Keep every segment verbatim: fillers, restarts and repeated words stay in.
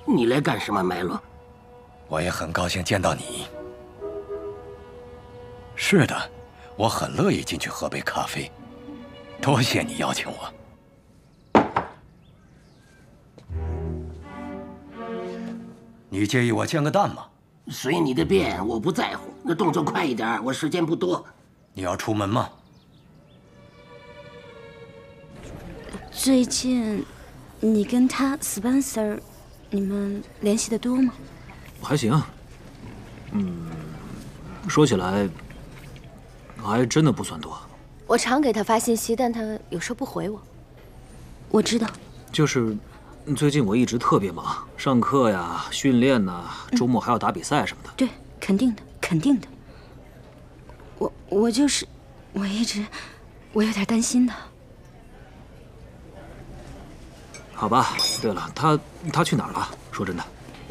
你来干什么，麦洛？ 我也很高兴见到你。是的，我很乐意进去喝杯咖啡。多谢你邀请我。你介意我煎个蛋吗？ 随你的便，我不在乎。那动作快一点，我时间不多。 你要出门吗？ 最近，你跟他 Spencer， 你们联系的多吗？ 还行。嗯，说起来，还真的不算多。 我常给他发信息，但他有时候不回我。 我知道。 就是最近我一直特别忙，上课呀、训练呐，周末还要打比赛什么的。 对，肯定的，肯定的。我我就是，我一直，我有点担心他。 好吧，对了，他他去哪儿了？说真的。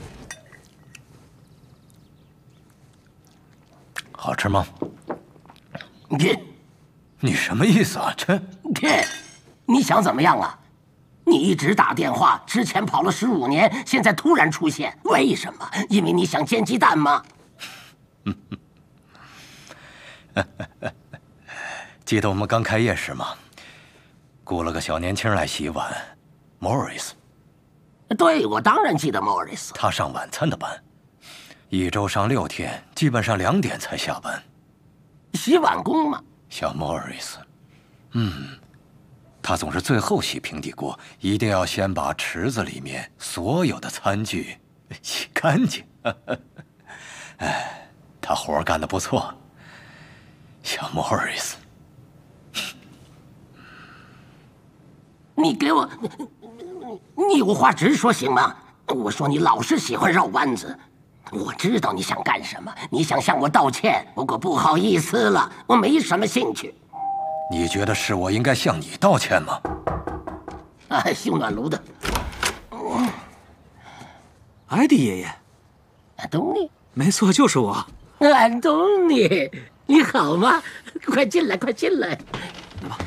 好吃吗？ 你， 你什么意思啊？这， 你，你想怎么样啊？你一直打电话，之前跑了十五年，现在突然出现，为什么？因为你想煎鸡蛋吗？ 记得我们刚开业时吗？雇了个小年轻来洗碗 ，Morris。 对，我当然记得 Morris。 他上晚餐的班，一周上六天，基本上两点才下班。 洗碗工嘛。 小 Morris， 嗯，他总是最后洗平底锅，一定要先把池子里面所有的餐具洗干净。哎，他活干得不错，小 Morris。 你给我，你有话直说行吗？我说你老是喜欢绕弯子。我知道你想干什么，你想向我道歉，不过不好意思了，我没什么兴趣。 你觉得是我应该向你道歉吗？ 啊，修暖炉的， 艾迪爷爷， 安东尼， 没错，就是我。 安东尼，你好吗？快进来，快进来。 来吧。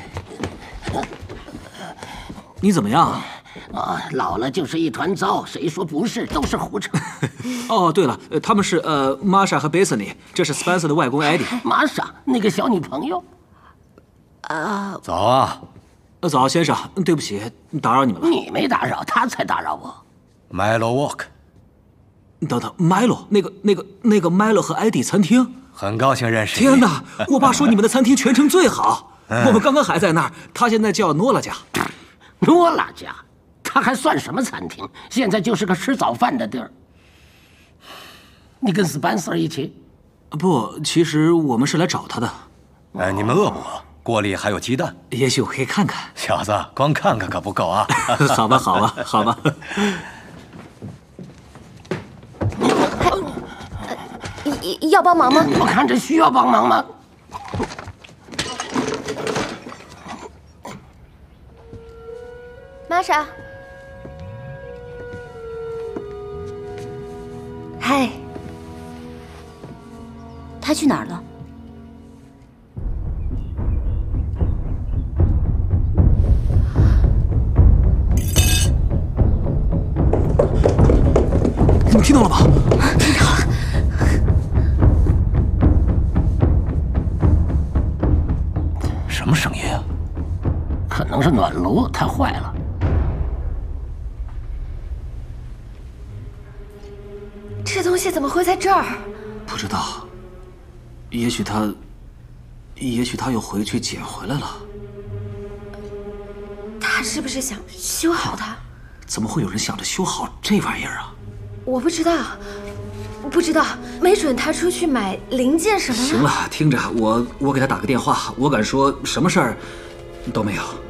你怎么样？ 啊，老了就是一团糟，谁说不是？都是胡扯。 哦，对了，他们是呃，玛莎和贝瑟尼，这是 Spencer 的外公艾迪。 玛莎，那个小女朋友。 啊， 早啊， 早，先生，对不起，打扰你们了。 你没打扰，他才打扰我。 Milo Walk。 等等 ，Milo， 那个、那个、那个 Milo 和艾迪餐厅。 很高兴认识你。 天哪，我爸说你们的餐厅全城最好。我们刚刚还在那儿，他现在叫诺拉家。 诺拉家，他还算什么餐厅？现在就是个吃早饭的地儿。你跟 Spencer 一起？ 不，其实我们是来找他的。 哎，你们饿不饿？锅里还有鸡蛋， 也许我可以看看。 小子，光看看可不够啊！ 好吧，好吧，好吧。 要帮忙吗？ 我看着需要帮忙吗？ 玛莎，嗨， 他去哪儿了？ 你听到了吗？ 听到了。 什么声音啊？ 可能是暖炉，它坏了。 这东西怎么会在这儿？ 不知道，也许他，也许他又回去捡回来了。 他是不是想修好它？ 怎么会有人想着修好这玩意儿啊？ 我不知道，不知道，没准他出去买零件什么的。 行了，听着，我我给他打个电话，我敢说什么事儿都没有。